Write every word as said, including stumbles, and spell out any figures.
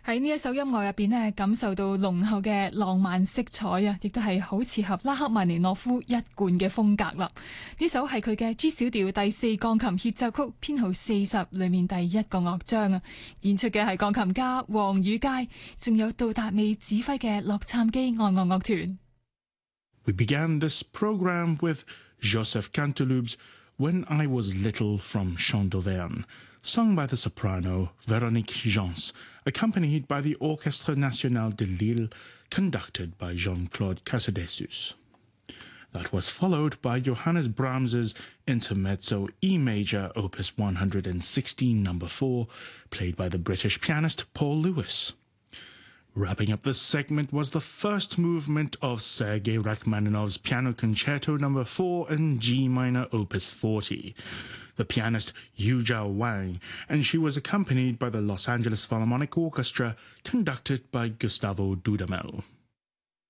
喺呢一首音樂入邊呢，感受到濃厚嘅浪漫色彩啊，亦都係好切合拉赫曼尼諾夫一貫嘅風格啦。呢首係佢嘅 G 小調第四鋼琴協奏曲編號四十裏面第一個樂章啊，演出嘅係鋼琴家黃宇佳，仲有杜達美指揮嘅洛杉磯愛樂樂團。 We began this program with Joseph Canteloup's When I Was Little from Chant d'Auvergne, sung by the soprano Véronique Gens, accompanied by the Orchestre National de Lille, conducted by Jean-Claude Casadessus. That was followed by Johannes Brahms's Intermezzo E Major, Opus one hundred sixteen, number four, played by the British pianist Paul Lewis. Wrapping up this segment was the first movement of Sergei Rachmaninoff's Piano Concerto number four in G minor, Opus forty. The pianist Yu Zhao Wang, and she was accompanied by the Los Angeles Philharmonic Orchestra, conducted by Gustavo Dudamel.